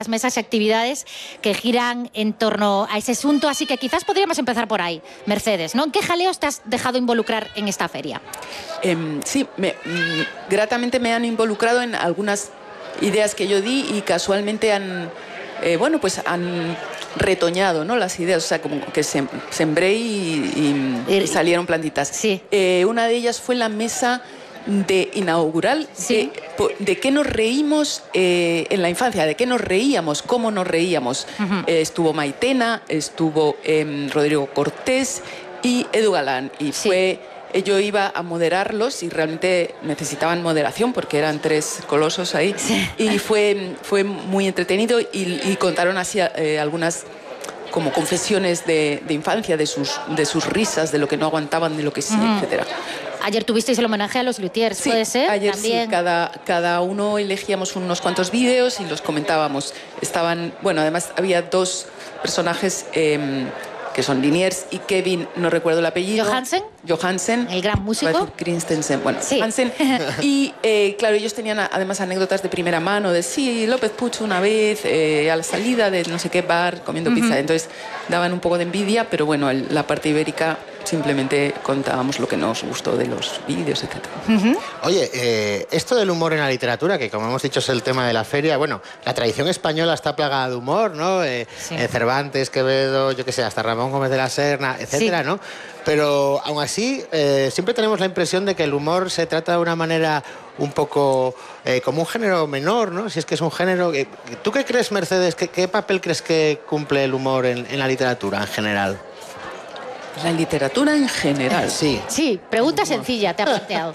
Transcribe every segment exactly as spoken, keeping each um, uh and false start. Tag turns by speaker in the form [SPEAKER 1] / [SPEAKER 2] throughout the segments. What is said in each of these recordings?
[SPEAKER 1] las mesas y actividades que giran en torno a ese asunto, así que quizás podríamos empezar por ahí. Mercedes, ¿no? ¿En qué jaleos te has dejado involucrar en esta feria?
[SPEAKER 2] Eh, sí, me, mm, gratamente me han involucrado en algunas ideas que yo di y casualmente han, eh, bueno, pues han retoñado, ¿no?, las ideas, o sea, como que sem, sembré y, y, y salieron plantitas.
[SPEAKER 1] Sí.
[SPEAKER 2] Eh, una de ellas fue la mesa de inaugural,
[SPEAKER 1] sí.
[SPEAKER 2] de, de qué nos reímos eh, en la infancia, de qué nos reíamos, cómo nos reíamos. Uh-huh. eh, estuvo Maitena, estuvo eh, Rodrigo Cortés y Edu Galán, y
[SPEAKER 1] sí.
[SPEAKER 2] fue... Yo iba a moderarlos y realmente necesitaban moderación porque eran tres colosos ahí.
[SPEAKER 1] Sí.
[SPEAKER 2] Y fue, fue muy entretenido y, y contaron así eh, algunas como confesiones de, de infancia, de sus, de sus risas, de lo que no aguantaban, de lo que sí, mm. etcétera.
[SPEAKER 1] Ayer tuvisteis el homenaje a los luthiers,
[SPEAKER 2] sí,
[SPEAKER 1] ¿puede ser?
[SPEAKER 2] Ayer
[SPEAKER 1] ¿También?
[SPEAKER 2] Sí, cada, cada uno elegíamos unos cuantos vídeos y los comentábamos. Estaban, bueno, además había dos personajes... Eh, que son Liniers y Kevin, no recuerdo el apellido.
[SPEAKER 1] ¿Johansen?
[SPEAKER 2] Johansen.
[SPEAKER 1] El gran músico.
[SPEAKER 2] Christensen, bueno,
[SPEAKER 1] sí.
[SPEAKER 2] Hansen. Y eh, claro, ellos tenían además anécdotas de primera mano, de sí, López Puch una vez, eh, a la salida de no sé qué bar, comiendo uh-huh. pizza. Entonces daban un poco de envidia, pero bueno, el, la parte ibérica simplemente contábamos lo que nos gustó de los vídeos, etcétera.
[SPEAKER 3] Uh-huh. Oye, eh, esto del humor en la literatura, que como hemos dicho es el tema de la feria, bueno, la tradición española está plagada de humor, ¿no? Eh, sí. eh, Cervantes, Quevedo, yo qué sé, hasta Ramón Gómez de la Serna, etcétera, sí. ¿no? Pero aún así, eh, siempre tenemos la impresión de que el humor se trata de una manera un poco eh, como un género menor, ¿no? Si es que es un género... Eh, ¿Tú qué crees, Mercedes? ¿Qué, qué papel crees que cumple el humor en, en la literatura en general?
[SPEAKER 2] La literatura en general.
[SPEAKER 1] Sí. Sí, pregunta sencilla, te ha planteado.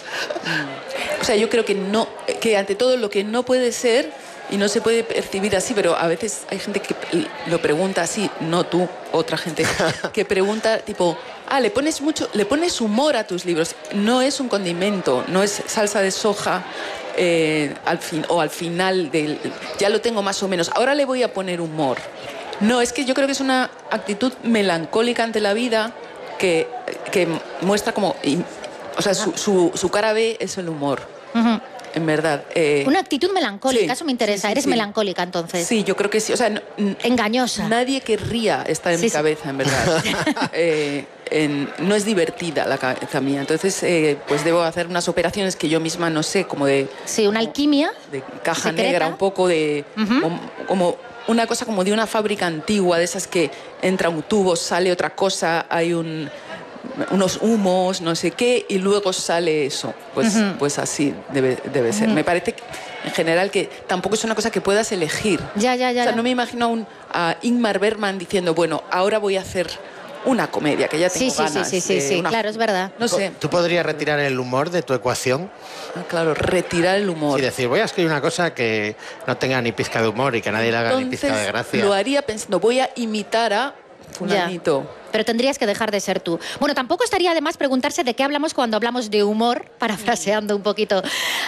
[SPEAKER 2] O sea, yo creo que no, que ante todo lo que no puede ser y no se puede percibir así, pero a veces hay gente que lo pregunta así, no tú, otra gente, que pregunta tipo, ah, le pones mucho, le pones humor a tus libros. No es un condimento, no es salsa de soja eh, al fin, o al final del, ya lo tengo más o menos, ahora le voy a poner humor. No, es que yo creo que es una actitud melancólica ante la vida que, que muestra como... O sea, su, su, su cara B es el humor, uh-huh. en verdad. Eh,
[SPEAKER 1] una actitud melancólica, sí, eso me interesa.
[SPEAKER 2] Sí, sí,
[SPEAKER 1] ¿Eres
[SPEAKER 2] sí.
[SPEAKER 1] melancólica, entonces?
[SPEAKER 2] Sí, yo creo que sí. O sea, no,
[SPEAKER 1] engañosa.
[SPEAKER 2] Nadie querría estar en sí, mi cabeza, sí. en verdad. eh, en, no es divertida la cabeza mía. Entonces, eh, pues debo hacer unas operaciones que yo misma no sé, como de...
[SPEAKER 1] Sí, una alquimia.
[SPEAKER 2] De caja
[SPEAKER 1] secreta.
[SPEAKER 2] negra, un poco de... Uh-huh. como, como una cosa como de una fábrica antigua, de esas que entra un tubo, sale otra cosa, hay un... unos humos, no sé qué, y luego sale eso. Pues, uh-huh. pues así debe, debe ser. Uh-huh. Me parece que, en general, que tampoco es una cosa que puedas elegir.
[SPEAKER 1] Ya, ya, ya.
[SPEAKER 2] O sea,
[SPEAKER 1] ya.
[SPEAKER 2] no me imagino a, un, a Ingmar Bergman diciendo, bueno, ahora voy a hacer una comedia, que ya tengo
[SPEAKER 1] sí, sí,
[SPEAKER 2] ganas.
[SPEAKER 1] Sí, sí, sí, sí,
[SPEAKER 2] una...
[SPEAKER 1] claro, es verdad.
[SPEAKER 2] No sé.
[SPEAKER 3] ¿Tú podrías retirar el humor de tu ecuación?
[SPEAKER 2] Claro, retirar el humor.
[SPEAKER 3] Y decir, voy a escribir una cosa que no tenga ni pizca de humor y que nadie le haga
[SPEAKER 2] Entonces,
[SPEAKER 3] ni pizca de gracia.
[SPEAKER 2] Lo haría pensando, voy a imitar a fulanito.
[SPEAKER 1] Ya. Pero tendrías que dejar de ser tú. Bueno, tampoco estaría de más preguntarse de qué hablamos cuando hablamos de humor, parafraseando un poquito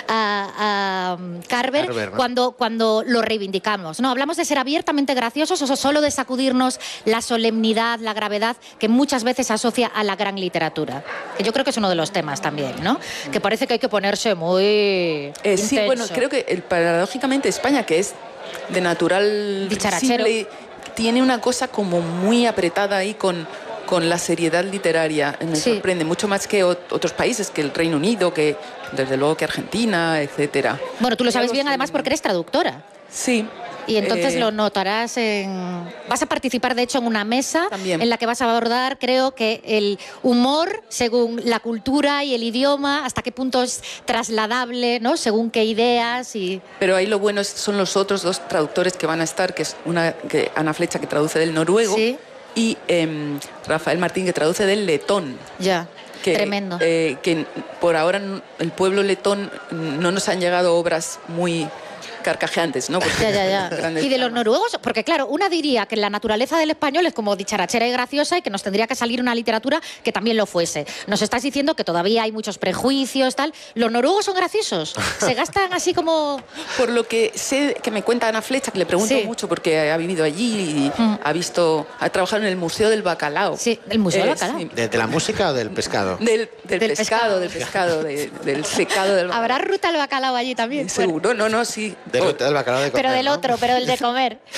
[SPEAKER 1] a, a Carver,
[SPEAKER 3] Carver ¿no?
[SPEAKER 1] cuando, cuando lo reivindicamos, ¿no? Hablamos de ser abiertamente graciosos o solo de sacudirnos la solemnidad, la gravedad que muchas veces asocia a la gran literatura. Que yo creo que es uno de los temas también, ¿no? Que parece que hay que ponerse muy eh,
[SPEAKER 2] intenso. Sí, bueno, creo que el, paradójicamente España, que es de natural
[SPEAKER 1] dicharachero,
[SPEAKER 2] tiene una cosa como muy apretada ahí con, con la seriedad literaria. Me sí. sorprende mucho más que otros países, que el Reino Unido, que desde luego que Argentina, etcétera.
[SPEAKER 1] Bueno, tú lo sabes bien además porque eres traductora.
[SPEAKER 2] Sí.
[SPEAKER 1] Y entonces
[SPEAKER 2] eh,
[SPEAKER 1] lo notarás en... Vas a participar, de hecho, en una mesa
[SPEAKER 2] también.
[SPEAKER 1] en la que vas a abordar, creo que el humor, según la cultura y el idioma, hasta qué punto es trasladable, ¿no? Según qué ideas y...
[SPEAKER 2] Pero ahí lo bueno es, son los otros dos traductores que van a estar, que es una que Ana Flecha, que traduce del noruego,
[SPEAKER 1] ¿sí?
[SPEAKER 2] y eh, Rafael Martín, que traduce del letón.
[SPEAKER 1] Ya.
[SPEAKER 2] Que,
[SPEAKER 1] tremendo.
[SPEAKER 2] Eh, que por ahora el pueblo letón no nos han llegado obras muy... carcajeantes, ¿no?
[SPEAKER 1] Ya, ya, ya. Y de los noruegos, porque claro, una diría que la naturaleza del español es como dicharachera y graciosa y que nos tendría que salir una literatura que también lo fuese. Nos estás diciendo que todavía hay muchos prejuicios, tal. ¿Los noruegos son graciosos? ¿Se gastan así como...?
[SPEAKER 2] Por lo que sé, que me cuenta Ana Flecha, que le pregunto sí. mucho porque ha vivido allí y mm. ha visto, ha trabajado en el Museo del Bacalao.
[SPEAKER 1] Sí, el Museo eh, del Bacalao. Sí.
[SPEAKER 3] ¿De, ¿De la música o del pescado?
[SPEAKER 2] Del, del, del pescado, pescado, del pescado, de, del secado del bacalao.
[SPEAKER 1] ¿Habrá ruta al bacalao allí también?
[SPEAKER 2] Seguro,
[SPEAKER 1] bueno.
[SPEAKER 2] no, no, sí.
[SPEAKER 3] De Del, del bacalao de comer,
[SPEAKER 1] Pero del
[SPEAKER 3] ¿no?
[SPEAKER 1] otro, pero del de comer.